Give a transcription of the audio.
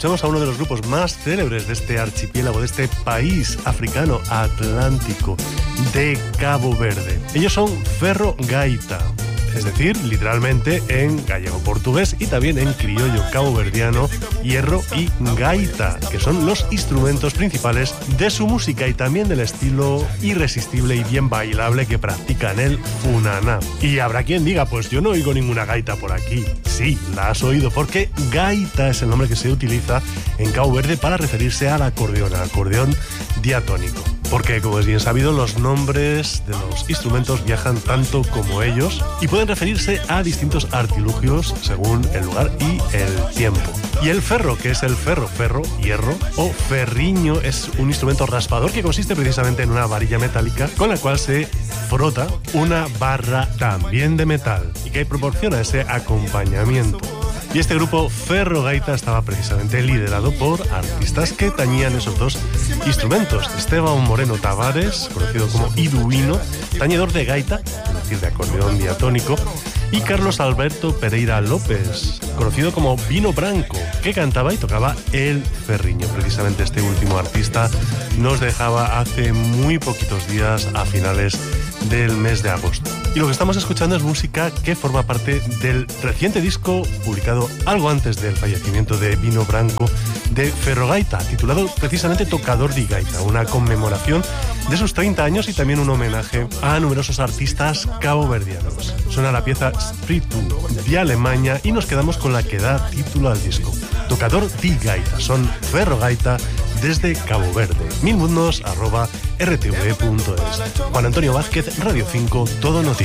escuchamos a uno de los grupos más célebres de este archipiélago, de este país africano atlántico de Cabo Verde. Ellos son Ferro Gaita, es decir, literalmente en gallego-portugués y también en criollo caboverdiano, hierro y gaita, que son los instrumentos principales de su música y también del estilo irresistible y bien bailable que practican el funaná. Y habrá quien diga, pues yo no oigo ninguna gaita por aquí. Sí, la has oído, porque gaita es el nombre que se utiliza en Cabo Verde para referirse al acordeón diatónico. Porque, como es bien sabido, los nombres de los instrumentos viajan tanto como ellos y pueden referirse a distintos artilugios según el lugar y el tiempo. Y el ferro, que es el ferro, hierro o ferriño, es un instrumento raspador que consiste precisamente en una varilla metálica con la cual se frota una barra también de metal y que proporciona ese acompañamiento. Y este grupo Ferro Gaita estaba precisamente liderado por artistas que tañían esos dos instrumentos. Esteban Moreno Tavares, conocido como Iduino, tañedor de gaita, es decir, de acordeón diatónico, y Carlos Alberto Pereira López, conocido como Vino Branco, que cantaba y tocaba el ferriño. Precisamente este último artista nos dejaba hace muy poquitos días, a finales del mes de agosto. Y lo que estamos escuchando es música que forma parte del reciente disco publicado algo antes del fallecimiento de Vino Branco de Ferro Gaita, titulado precisamente Tocador di Gaita, una conmemoración de sus 30 años y también un homenaje a numerosos artistas caboverdianos. Suena la pieza Spiritu de Alemania y nos quedamos con la que da título al disco. Tocador di Gaita, son Ferro Gaita desde Cabo Verde. milmundos@rtv.es. Juan Antonio Vázquez, Radio 5, Todo Noticias.